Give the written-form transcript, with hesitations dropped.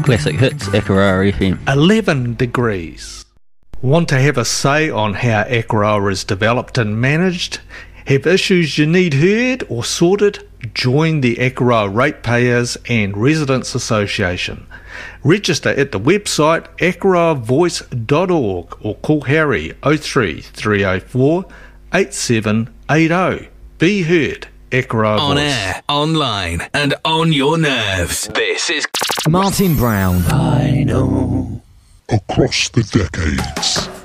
Classic hits, Akaroa FM. 11 degrees. Want to have a say on how Akaroa is developed and managed? Have issues you need heard or sorted? Join the Akaroa Ratepayers and Residents Association. Register at the website akaroavoice.org or call Harry 03 304 8780. Be heard. Akaroa On Voice. air, online, and on your nerves. This is Martin Brown. I Know. Across the decades.